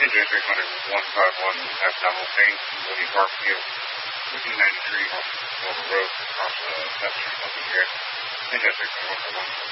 NJ 300 151 F Double Payne, Woody Garfield, 1593 Silver Road, across F Street, London here. NJ 300 151.